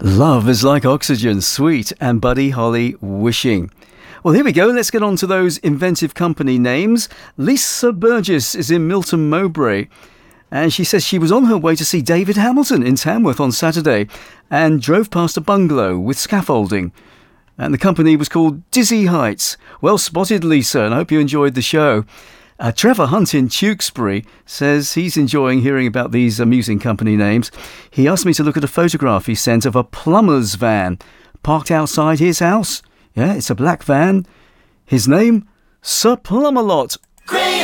Love is like oxygen, Sweet and Buddy Holly wishing. Well, here we go. Let's get on to those inventive company names. Lisa Burgess is in Milton Mowbray. And she says she was on her way to see David Hamilton in Tamworth on Saturday and drove past a bungalow with scaffolding. And the company was called Dizzy Heights. Well spotted, Lisa, and I hope you enjoyed the show. Trevor Hunt in Tewkesbury says he's enjoying hearing about these amusing company names. He asked me to look at a photograph he sent of a plumber's van parked outside his house. Yeah, it's a black van. His name, Sir Plumalot.